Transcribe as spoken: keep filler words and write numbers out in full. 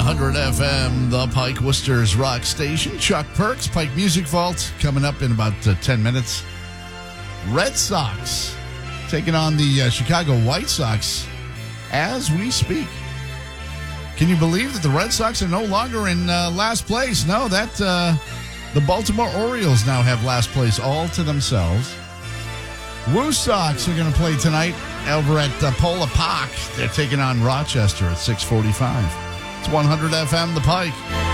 hundred F M, the Pike Worcester's rock station. Chuck Perks, Pike Music Vault, coming up in about uh, ten minutes. Red Sox taking on the uh, Chicago White Sox as we speak. Can you believe that the Red Sox are no longer in uh, last place? No, that uh, the Baltimore Orioles now have last place all to themselves. Woo Sox are going to play tonight over at uh, Pola Park. They're taking on Rochester at six forty-five. It's one hundred F M, The Pike.